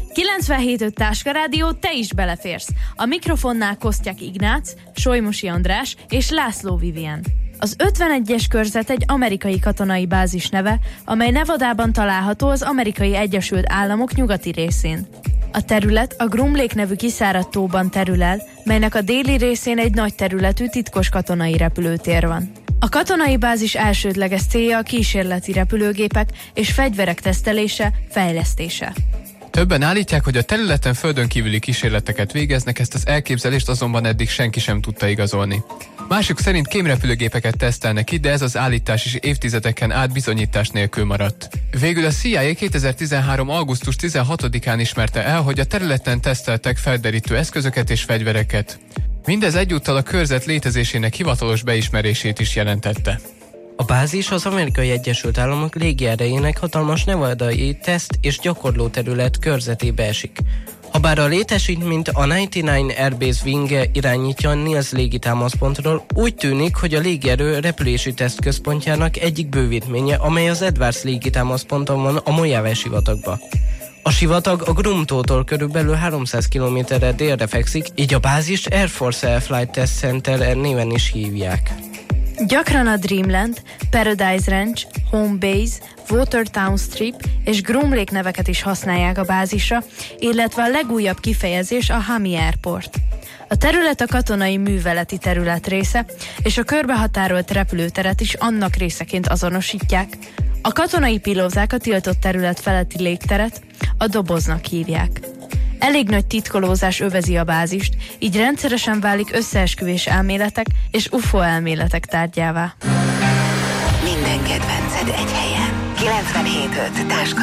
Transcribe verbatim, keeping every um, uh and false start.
kilencvenhét öt Táska Rádió, te is beleférsz. A mikrofonnál Kosztják Ignác, Solymosi András és László Vivien. Az ötvenegyes körzet egy amerikai katonai bázis neve, amely Nevadában található az Amerikai Egyesült Államok nyugati részén. A terület a Groom Lake nevű kiszáradt tóban terül el, melynek a déli részén egy nagy területű titkos katonai repülőtér van. A katonai bázis elsődleges célja a kísérleti repülőgépek és fegyverek tesztelése, fejlesztése. Többen állítják, hogy a területen földön kívüli kísérleteket végeznek, ezt az elképzelést azonban eddig senki sem tudta igazolni. Mások szerint kémrepülőgépeket tesztelnek itt, de ez az állítás is évtizedeken át bizonyítás nélkül maradt. Végül a C I A kétezer-tizenhárom. augusztus tizenhatodikán ismerte el, hogy a területen teszteltek felderítő eszközöket és fegyvereket. Mindez egyúttal a körzet létezésének hivatalos beismerését is jelentette. A bázis az Amerikai Egyesült Államok légierejének hatalmas nevadai teszt- és gyakorló terület körzetébe esik. Habár a létesítményt a kilencvenkilenc Airbase Wing irányítja a Niles légitámaszpontról, úgy tűnik, hogy a légierő repülési tesztközpontjának egyik bővítménye, amely az Edwards légitámaszponton van a Mojave sivatagban. A sivatag a Groom-tótól körülbelül háromszáz kilométerre délre fekszik, így a bázist Air Force Air Flight Test Center néven is hívják. Gyakran a Dreamland, Paradise Ranch, Home Base, Watertown Strip és Groom Lake neveket is használják a bázisra, illetve a legújabb kifejezés a Hami Airport. A terület a katonai műveleti terület része, és a körbehatárolt repülőteret is annak részeként azonosítják. A katonai pilóták a tiltott terület feletti légteret a doboznak hívják. Elég nagy titkolózás övezi a bázist, így rendszeresen válik összeesküvés elméletek és U F O elméletek tárgyává. Minden kedvenced egy helyen. kilencvenhét öt Táska